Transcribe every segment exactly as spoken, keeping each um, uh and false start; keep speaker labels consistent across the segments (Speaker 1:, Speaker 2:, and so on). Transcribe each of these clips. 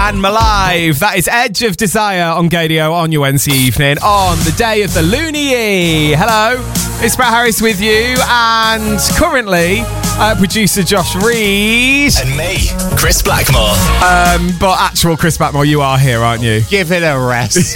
Speaker 1: and Malive. That is Edge of Desire on Gadio on your Wednesday evening on the day of the Looney. Hello, it's Brett Harris with you, and currently uh, producer Josh Reed.
Speaker 2: And me, Chris Blackmore.
Speaker 1: Um, but actual Chris Blackmore, you are here, aren't you?
Speaker 3: Give it a rest.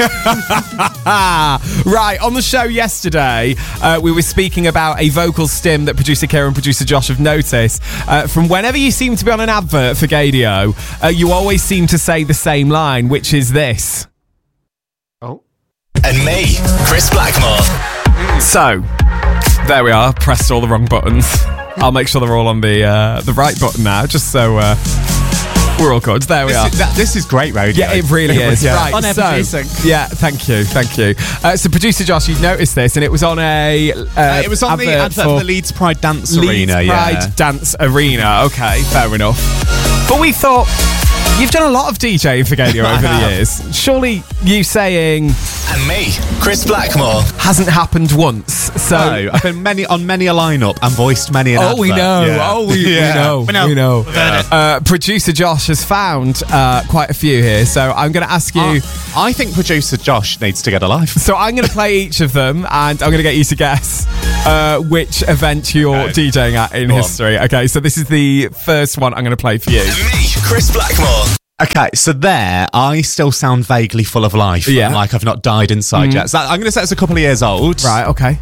Speaker 1: Right, on the show yesterday, uh, we were speaking about a vocal stim that producer Kira and producer Josh have noticed. Uh, from whenever you seem to be on an advert for Gadio, uh, you always seem to say the same line, which is this.
Speaker 3: Oh.
Speaker 2: And me, Chris Blackmore.
Speaker 1: So, there we are, pressed all the wrong buttons. I'll make sure they're all on the uh, the right button now, just so uh, we're all good. There we
Speaker 3: This
Speaker 1: are.
Speaker 3: is, that, this is great radio.
Speaker 1: Yeah, it really is.
Speaker 3: Yeah.
Speaker 1: Right,
Speaker 4: On air
Speaker 1: so,
Speaker 4: producing.
Speaker 1: yeah, thank you, thank you. Uh, so, producer Josh, you've noticed this, and it was on a uh,
Speaker 3: Uh, it was on the advert for the Leeds Pride Dance
Speaker 1: Leeds
Speaker 3: Arena.
Speaker 1: Pride
Speaker 3: yeah.
Speaker 1: Dance Arena. Okay, fair enough. But we thought, you've done a lot of DJing for Gadio over the years. Surely you saying
Speaker 2: And me, Chris Blackmore.
Speaker 1: hasn't happened once. So
Speaker 3: So I've been many on many a lineup and voiced many an
Speaker 1: Oh,
Speaker 3: advert.
Speaker 1: we know.
Speaker 3: Yeah.
Speaker 1: Oh, we,
Speaker 3: Yeah.
Speaker 1: we know.
Speaker 4: We know.
Speaker 1: We know.
Speaker 4: We've heard it.
Speaker 1: Uh, producer Josh has found uh, quite a few here, so I'm going to ask you.
Speaker 3: Uh, I think producer Josh needs to get a life.
Speaker 1: So I'm going to play each of them, and I'm going to get you to guess uh, which event you're
Speaker 3: Okay.
Speaker 1: DJing at in
Speaker 3: Go on.
Speaker 1: history. Okay, so this is the first one I'm going to play for you.
Speaker 2: And me, Chris Blackmore.
Speaker 3: Okay, so there, I still sound vaguely full of life.
Speaker 1: Yeah.
Speaker 3: Like I've not died inside yet. So I'm going to say it's a couple of years old.
Speaker 1: Right. Okay.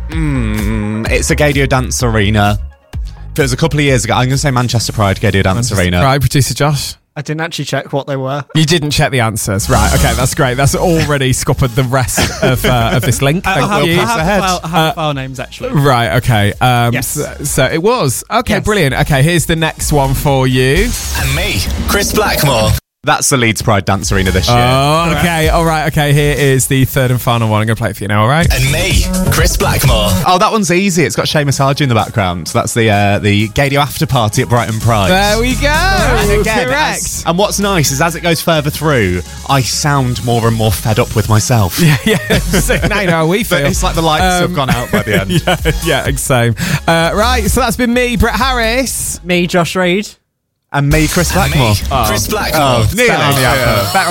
Speaker 3: Mm, it's a Gadio Dance Arena. If it was a couple of years ago, I'm going to say Manchester Pride Gadio Dance Arena.
Speaker 1: Right, producer Josh.
Speaker 4: I didn't actually check what they were.
Speaker 1: You didn't check the answers. Right, okay, that's great. That's already scuppered the rest of uh, of this link.
Speaker 4: I
Speaker 1: Thank
Speaker 4: have,
Speaker 1: you.
Speaker 4: I have,
Speaker 3: ahead.
Speaker 4: file, I have file names actually.
Speaker 1: Right, okay. Um,
Speaker 4: Yes.
Speaker 1: so, so it was. Okay,
Speaker 4: Yes.
Speaker 1: brilliant. Okay, here's the next one for you.
Speaker 2: And me, Chris Blackmore.
Speaker 3: That's the Leeds Pride Dance Arena this year.
Speaker 1: Oh, okay, all right, okay. Here is the third and final one. I'm going to play it for you now, all right?
Speaker 2: And me, Chris Blackmore.
Speaker 3: Oh, that one's easy. It's got Seamus Hardy in the background. So that's the uh, the Gadio after party at Brighton Pride.
Speaker 1: There we go.
Speaker 3: And again,
Speaker 1: Correct.
Speaker 3: as- and what's nice is as it goes further through, I sound more and more fed up with myself.
Speaker 1: yeah, so now you know how we
Speaker 3: But
Speaker 1: feel.
Speaker 3: it's like the lights
Speaker 1: Um,
Speaker 3: have gone out by the end.
Speaker 1: yeah, yeah, same. Uh, right, so that's been me, Brett Harris.
Speaker 4: Me, Josh Reed.
Speaker 3: And me, Chris
Speaker 2: And me,
Speaker 3: Blackmore.
Speaker 2: Chris Blackmore.
Speaker 3: Oh, nearly.
Speaker 1: Better on the
Speaker 3: Yeah.
Speaker 1: advert. Better